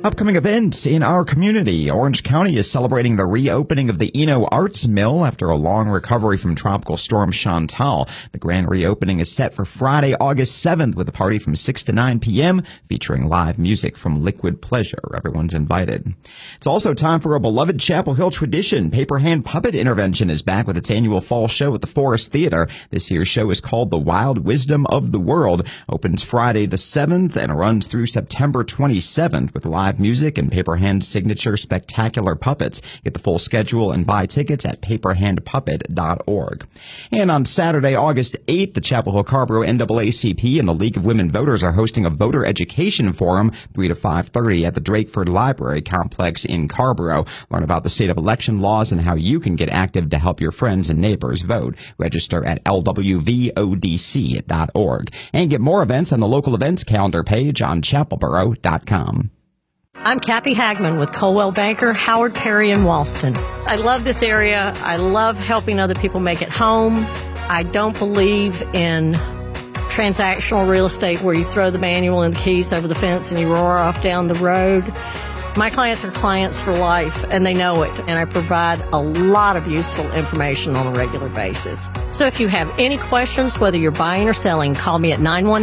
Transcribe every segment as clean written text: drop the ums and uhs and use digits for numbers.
Upcoming events in our community. Orange County is celebrating the reopening of the Eno Arts Mill after a long recovery from Tropical Storm Chantal. The grand reopening is set for Friday, August 7th with a party from 6 to 9 p.m. featuring live music from Liquid Pleasure. Everyone's invited. It's also time for a beloved Chapel Hill tradition. Paper Hand Puppet Intervention is back with its annual fall show at the Forest Theater. This year's show is called The Wild Wisdom of the World. Opens Friday the 7th and runs through September 27th with live music and Paper Hand's signature spectacular puppets. Get the full schedule and buy tickets at paperhandpuppet.org. And on Saturday, August 8th, the Chapel Hill Carrboro NAACP and the League of Women Voters are hosting a voter education forum 3 to 5:30 at the Drakeford Library Complex in Carrboro. Learn about the state of election laws and how you can get active to help your friends and neighbors vote. Register at lwvodc.org. And get more events on the local events calendar page on chapelboro.com. I'm Kathy Hagman with Coldwell Banker, Howard Perry, and Walston. I love this area. I love helping other people make it home. I don't believe in transactional real estate where you throw the manual and the keys over the fence and you roar off down the road. My clients are clients for life, and they know it, and I provide a lot of useful information on a regular basis. So if you have any questions, whether you're buying or selling, call me at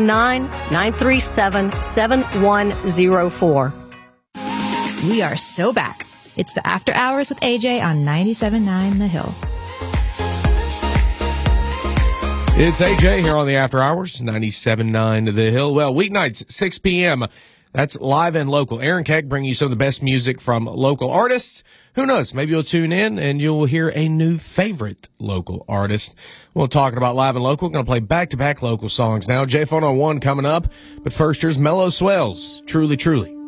919-937-7104. We are so back. It's the After Hours with AJ on 97.9 The Hill. It's AJ here on the After Hours, 97.9 The Hill. Well, weeknights, 6 p.m., that's live and local. Aaron Keck bringing you some of the best music from local artists. Who knows? Maybe you'll tune in and you'll hear a new favorite local artist. We're talking about live and local. We're going to play back-to-back local songs now. J-Phone on 1 coming up. But first, here's Mellow Swells. Truly, truly.